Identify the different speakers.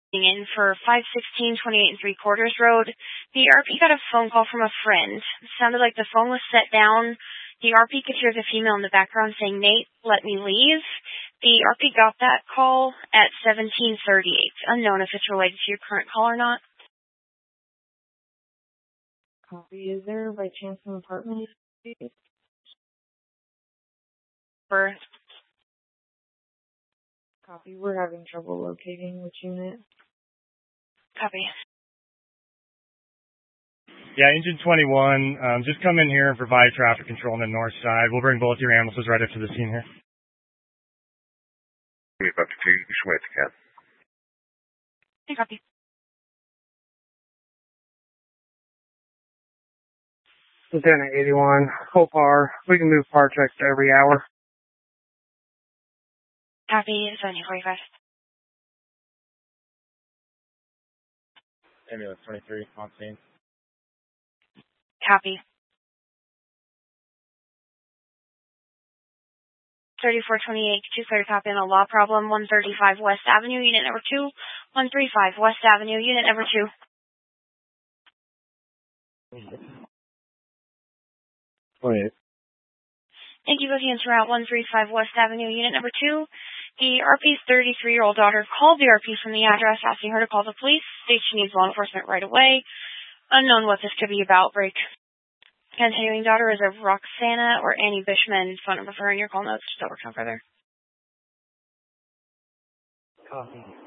Speaker 1: in for 516 28 3/4 Road. The RP got a phone call from a friend. It sounded like the phone was set down. The RP could hear the female in the background saying, "Nate, let me leave." The RP got that call at 17:38. Unknown if it's related to your current call or not.
Speaker 2: Copy. Is there by chance an apartment?
Speaker 1: For
Speaker 2: Copy. We're having trouble locating which unit.
Speaker 1: copy.
Speaker 3: Yeah, Engine 21, just come in here and provide traffic control on the north side. We'll bring both your ambulances right up to the scene here.
Speaker 4: About to two, you should wait to cap.
Speaker 1: Okay, copy.
Speaker 5: Lieutenant 81, Hopar. We can move fire trucks every hour.
Speaker 1: Copy. 17:45.
Speaker 3: Ambulance 23 on scene.
Speaker 1: Copy. 3428, 2 clear copy on a law problem, 135 West Avenue, unit number 2. 135 West Avenue, unit number 2.
Speaker 5: 28.
Speaker 1: Thank you, Both Route 135 West Avenue, unit number 2. The RP's 33-year-old daughter called the RP from the address asking her to call the police. States she needs law enforcement right away. Unknown what this could be about. Break. Continuing daughter is of Roxana or Annie Bishman. Phone number for her in your call notes. Just over further.
Speaker 5: Copy.